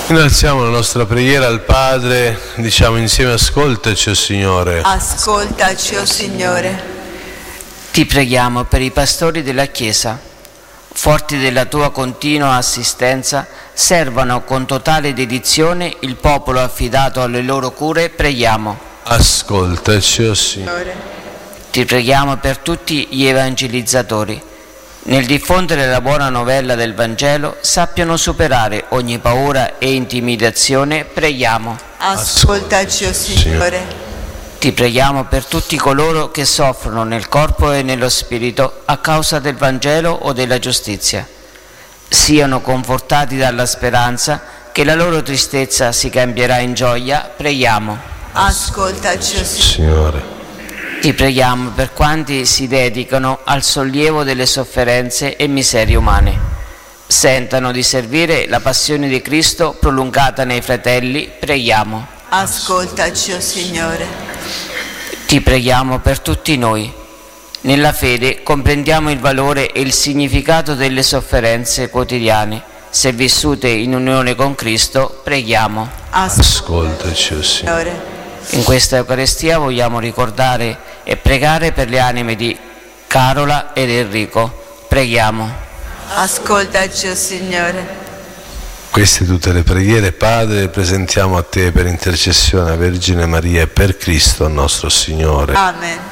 Innalziamo la nostra preghiera al Padre, diciamo insieme: ascoltaci, o Signore. Ascoltaci, o Signore. Ti preghiamo per i pastori della Chiesa, forti della tua continua assistenza, servano con totale dedizione il popolo affidato alle loro cure, preghiamo. Ascoltaci, o Signore. Ti preghiamo per tutti gli evangelizzatori. Nel diffondere la buona novella del Vangelo sappiano superare ogni paura e intimidazione, preghiamo. Ascoltaci, o Signore. Ti preghiamo per tutti coloro che soffrono nel corpo e nello spirito a causa del Vangelo o della giustizia. Siano confortati dalla speranza che la loro tristezza si cambierà in gioia, preghiamo. Ascoltaci, o Signore. Ti preghiamo per quanti si dedicano al sollievo delle sofferenze e miserie umane. Sentano di servire la passione di Cristo prolungata nei fratelli, preghiamo. Ascoltaci, o Signore. Ti preghiamo per tutti noi. Nella fede comprendiamo il valore e il significato delle sofferenze quotidiane. Se vissute in unione con Cristo, preghiamo. Ascoltaci, o Signore. In questa Eucaristia vogliamo ricordare e pregare per le anime di Carola ed Enrico. Preghiamo. Ascoltaci, o Signore. Queste tutte le preghiere, Padre, le presentiamo a Te per intercessione a Vergine Maria e per Cristo nostro Signore. Amen.